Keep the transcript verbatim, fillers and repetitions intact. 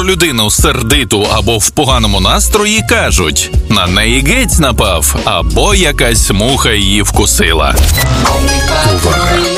людину сердиту або в поганому настрої, кажуть: на неї гець напав, або якась муха її вкусила. Увага!